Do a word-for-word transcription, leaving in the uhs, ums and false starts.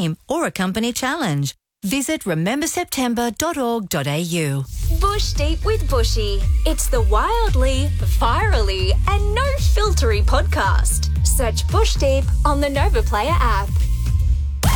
team or a company challenge. Visit remember september dot org dot a u. Bush Deep with Bushy. It's the wildly, virally and no filtery podcast. Search Bush Deep on the Nova Player app.